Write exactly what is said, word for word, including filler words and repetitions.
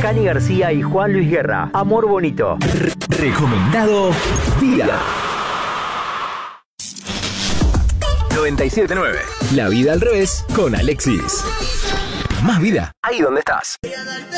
Cani García y Juan Luis Guerra. Amor bonito. R- recomendado Vida. noventa y siete punto nueve. La vida al revés con Alexis. Más vida ahí donde estás.